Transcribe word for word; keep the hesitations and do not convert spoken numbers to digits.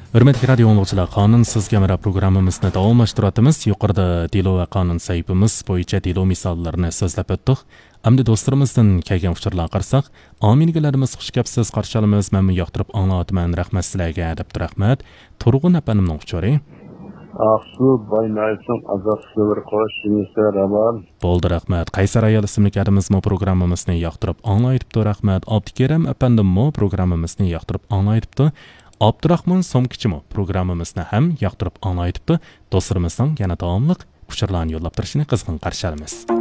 Hürmetli radio dinləyicilər, qanunsuz kamera proqramımızı davamlaşdırırıq. Yuqorida dilo və qanun sahifimiz bo'yicha dilo misollarını so'zlab o'tdik. Endi do'stlarimizdan kelgan uchurlarga qarasak, amingilarimiz xush gapsiz qarshi olamiz. Men yoqtirib anglatman, rahmat sizlarga deb rahmat. Turg'un apanimning uchuri. Aqsu Baynayson azaqsi bir qo'shimcha raman. Bo'ldi, rahmat. Qaysar ayol ismli karimiz mo programmamizni yoqtirib anglaytibdi, rahmat. Abdukeram apandim mo programmamizni yoqtirib anglaytibdi. Abdurahmon Somkichimo programmamizni ham yoqtirib anglaytibdi. Do'stlarimizning yana davomli uchurlarni yo'llab turishini qizg'in qarshi olamiz.